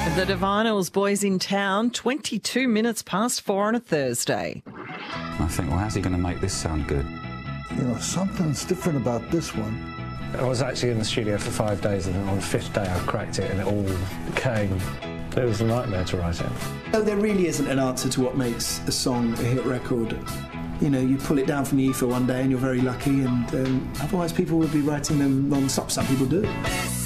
The Divinyls Boys in Town, 22 minutes past 4 on a Thursday. I think, well, how's he going to make this sound good? You know, something's different about this one. I was actually in the studio for 5 days, and on the 5th day I cracked it and it all came. It was a nightmare to write it. No, there really isn't an answer to what makes a song a hit record. You know, you pull it down from the ether one day and you're very lucky, and otherwise people would be writing them non-stop. Some people do.